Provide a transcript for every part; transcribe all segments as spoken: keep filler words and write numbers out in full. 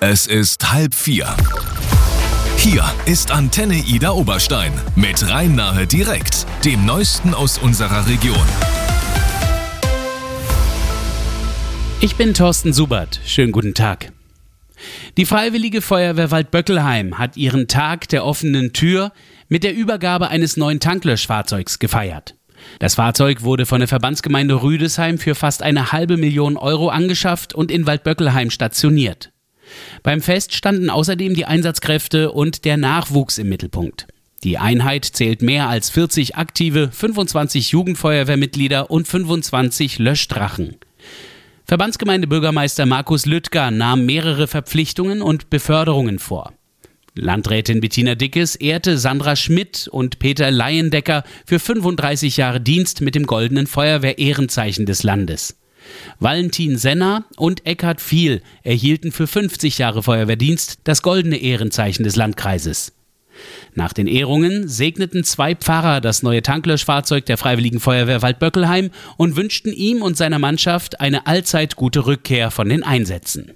Es ist halb vier. Hier ist Antenne Ida Oberstein mit Rhein-Nahe direkt, dem Neuesten aus unserer Region. Ich bin Thorsten Subert. Schönen guten Tag. Die Freiwillige Feuerwehr Waldböckelheim hat ihren Tag der offenen Tür mit der Übergabe eines neuen Tanklöschfahrzeugs gefeiert. Das Fahrzeug wurde von der Verbandsgemeinde Rüdesheim für fast eine halbe Million Euro angeschafft und in Waldböckelheim stationiert. Beim Fest standen außerdem die Einsatzkräfte und der Nachwuchs im Mittelpunkt. Die Einheit zählt mehr als vierzig aktive, fünfundzwanzig Jugendfeuerwehrmitglieder und fünfundzwanzig Löschdrachen. Verbandsgemeindebürgermeister Markus Lüttger nahm mehrere Verpflichtungen und Beförderungen vor. Landrätin Bettina Dickes ehrte Sandra Schmidt und Peter Leiendecker für fünfunddreißig Jahre Dienst mit dem Goldenen Feuerwehr-Ehrenzeichen des Landes. Valentin Senner und Eckhard Viel erhielten für fünfzig Jahre Feuerwehrdienst das Goldene Ehrenzeichen des Landkreises. Nach den Ehrungen segneten zwei Pfarrer das neue Tanklöschfahrzeug der Freiwilligen Feuerwehr Waldböckelheim und wünschten ihm und seiner Mannschaft eine allzeit gute Rückkehr von den Einsätzen.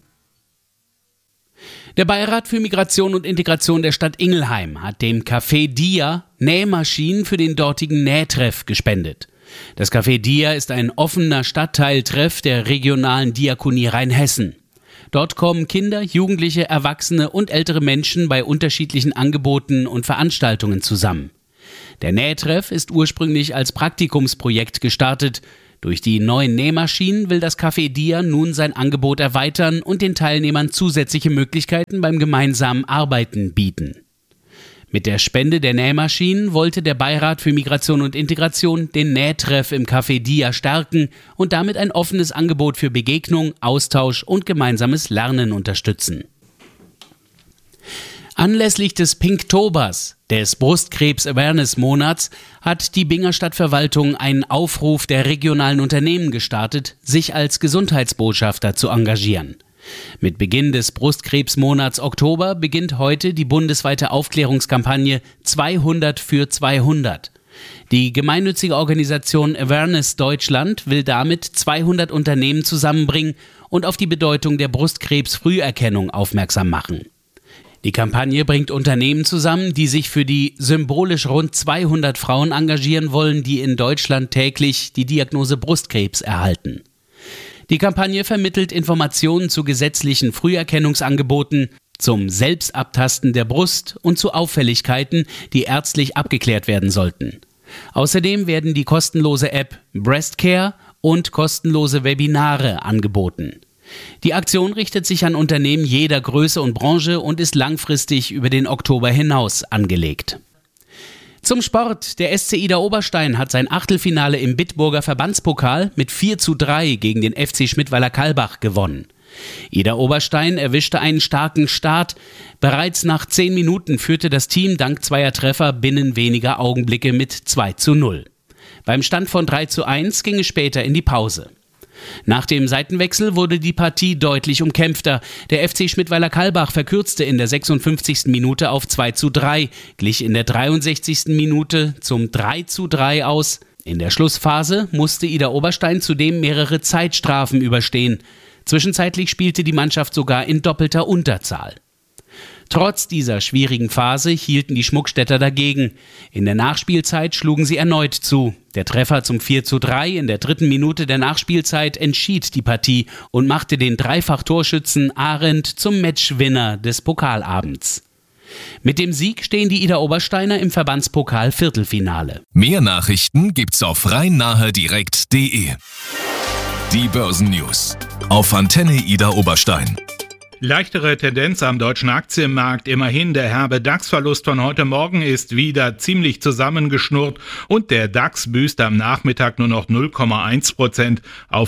Der Beirat für Migration und Integration der Stadt Ingelheim hat dem Café Dia Nähmaschinen für den dortigen Nähtreff gespendet. Das Café Dia ist ein offener Stadtteiltreff der regionalen Diakonie Rheinhessen. Dort kommen Kinder, Jugendliche, Erwachsene und ältere Menschen bei unterschiedlichen Angeboten und Veranstaltungen zusammen. Der Nähtreff ist ursprünglich als Praktikumsprojekt gestartet. Durch die neuen Nähmaschinen will das Café Dia nun sein Angebot erweitern und den Teilnehmern zusätzliche Möglichkeiten beim gemeinsamen Arbeiten bieten. Mit der Spende der Nähmaschinen wollte der Beirat für Migration und Integration den Nähtreff im Café Dia stärken und damit ein offenes Angebot für Begegnung, Austausch und gemeinsames Lernen unterstützen. Anlässlich des Pinktobers, des Brustkrebs-Awareness-Monats, hat die Binger Stadtverwaltung einen Aufruf der regionalen Unternehmen gestartet, sich als Gesundheitsbotschafter zu engagieren. Mit Beginn des Brustkrebsmonats Oktober beginnt heute die bundesweite Aufklärungskampagne zweihundert für zweihundert. Die gemeinnützige Organisation Awareness Deutschland will damit zweihundert Unternehmen zusammenbringen und auf die Bedeutung der Brustkrebsfrüherkennung aufmerksam machen. Die Kampagne bringt Unternehmen zusammen, die sich für die symbolisch rund zweihundert Frauen engagieren wollen, die in Deutschland täglich die Diagnose Brustkrebs erhalten. Die Kampagne vermittelt Informationen zu gesetzlichen Früherkennungsangeboten, zum Selbstabtasten der Brust und zu Auffälligkeiten, die ärztlich abgeklärt werden sollten. Außerdem werden die kostenlose App Breast Care und kostenlose Webinare angeboten. Die Aktion richtet sich an Unternehmen jeder Größe und Branche und ist langfristig über den Oktober hinaus angelegt. Zum Sport. Der S C Ida Oberstein hat sein Achtelfinale im Bitburger Verbandspokal mit vier zu drei gegen den F C Schmidtweiler-Kalbach gewonnen. Ida Oberstein erwischte einen starken Start. Bereits nach zehn Minuten führte das Team dank zweier Treffer binnen weniger Augenblicke mit zwei zu null. Beim Stand von drei zu eins ging es später in die Pause. Nach dem Seitenwechsel wurde die Partie deutlich umkämpfter. Der F C Schmidtweiler-Kalbach verkürzte in der sechsundfünfzigsten Minute auf zwei zu drei, glich in der dreiundsechzigsten Minute zum drei zu drei aus. In der Schlussphase musste Ida Oberstein zudem mehrere Zeitstrafen überstehen. Zwischenzeitlich spielte die Mannschaft sogar in doppelter Unterzahl. Trotz dieser schwierigen Phase hielten die Schmuckstädter dagegen. In der Nachspielzeit schlugen sie erneut zu. Der Treffer zum vier zu drei in der dritten Minute der Nachspielzeit entschied die Partie und machte den Dreifach-Torschützen Arendt zum Matchwinner des Pokalabends. Mit dem Sieg stehen die Ida Obersteiner im Verbandspokal-Viertelfinale. Mehr Nachrichten gibt's auf rhein-nahe direkt punkt de. Die Börsennews auf Antenne Ida Oberstein. Leichtere Tendenz am deutschen Aktienmarkt. Immerhin, der herbe DAX-Verlust von heute Morgen ist wieder ziemlich zusammengeschnurrt und der DAX büßt am Nachmittag nur noch null Komma eins Prozent auf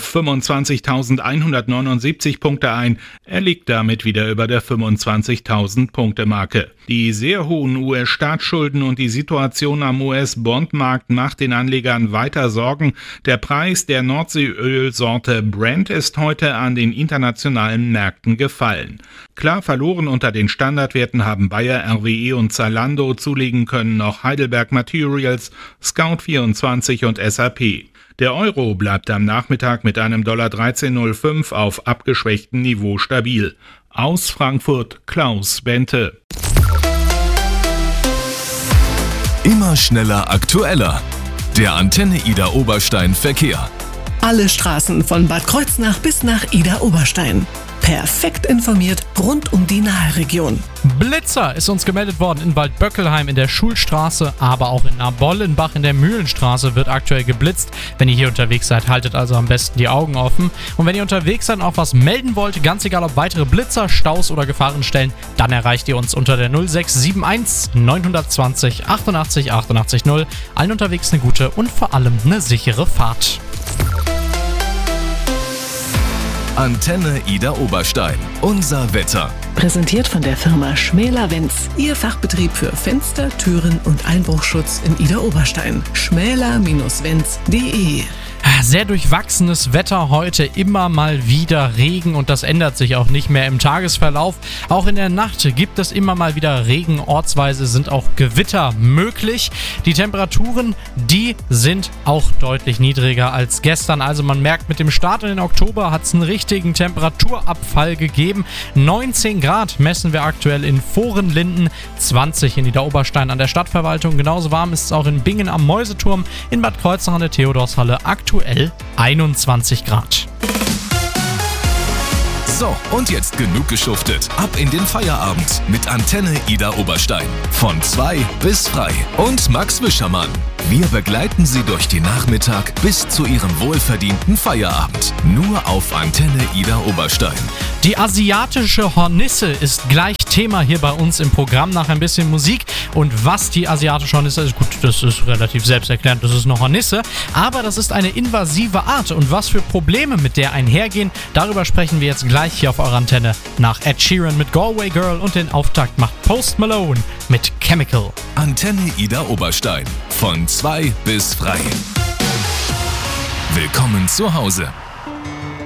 fünfundzwanzigtausendeinhundertneunundsiebzig Punkte ein. Er liegt damit wieder über der fünfundzwanzigtausend Punkte Marke. Die sehr hohen U S-Staatsschulden und die Situation am U S-Bondmarkt macht den Anlegern weiter Sorgen. Der Preis der Nordseeölsorte Brent ist heute an den internationalen Märkten gefallen. Klar verloren unter den Standardwerten haben Bayer, R W E und Zalando, zulegen können noch Heidelberg Materials, Scout vierundzwanzig und S A P. Der Euro bleibt am Nachmittag mit einem Dollar dreizehn Komma null fünf auf abgeschwächtem Niveau stabil. Aus Frankfurt Klaus Bente. Immer schneller, aktueller. Der Antenne Ida Oberstein Verkehr. Alle Straßen von Bad Kreuznach bis nach Ida Oberstein. Perfekt informiert rund um die Naheregion. Blitzer ist uns gemeldet worden in Waldböckelheim in der Schulstraße, aber auch in Nabollenbach in der Mühlenstraße wird aktuell geblitzt. Wenn ihr hier unterwegs seid, haltet also am besten die Augen offen. Und wenn ihr unterwegs seid und auch was melden wollt, ganz egal ob weitere Blitzer, Staus oder Gefahrenstellen, dann erreicht ihr uns unter der null sechs sieben eins neun zwei null achtundachtzig achtundachtzig null. Allen unterwegs eine gute und vor allem eine sichere Fahrt. Antenne Ida Oberstein. Unser Wetter. Präsentiert von der Firma Schmäler-Wenz. Ihr Fachbetrieb für Fenster, Türen und Einbruchschutz in Ida Oberstein. schmäler Wenz punkt de. Sehr durchwachsenes Wetter heute, immer mal wieder Regen und das ändert sich auch nicht mehr im Tagesverlauf. Auch in der Nacht gibt es immer mal wieder Regen, ortsweise sind auch Gewitter möglich. Die Temperaturen, die sind auch deutlich niedriger als gestern. Also man merkt, mit dem Start in den Oktober hat es einen richtigen Temperaturabfall gegeben. neunzehn Grad messen wir aktuell in Vorenlinden, zwanzig in Ida Oberstein an der Stadtverwaltung. Genauso warm ist es auch in Bingen am Mäuseturm, in Bad Kreuznach an der Theodorshalle aktuell einundzwanzig Grad. So, und jetzt genug geschuftet. Ab in den Feierabend mit Antenne Ida Oberstein. Von zwei bis frei. Und Max Wischermann. Wir begleiten Sie durch den Nachmittag bis zu Ihrem wohlverdienten Feierabend. Nur auf Antenne Ida Oberstein. Die asiatische Hornisse ist gleich Thema hier bei uns im Programm nach ein bisschen Musik. Und was die asiatische Hornisse ist, gut, das ist relativ selbsterklärend, das ist eine Hornisse. Aber das ist eine invasive Art. Und was für Probleme mit der einhergehen, darüber sprechen wir jetzt gleich hier auf eurer Antenne. Nach Ed Sheeran mit Galway Girl und den Auftakt macht Post Malone mit Chemical. Antenne Ida Oberstein. Von zwei bis frei. Willkommen zu Hause.